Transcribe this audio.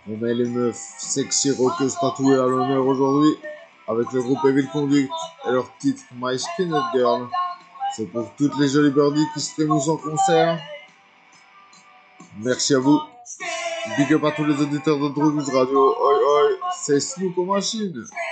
On met les meufs sexy rockeuses tatouées à l'honneur aujourd'hui avec le groupe Evil Conduct et leur titre My Skinhead Girl. C'est pour toutes les jolies birdies qui streament en concert. Merci à vous. Big up à tous les auditeurs de Drugs Radio. Oi oi, c'est Snoop aux machines.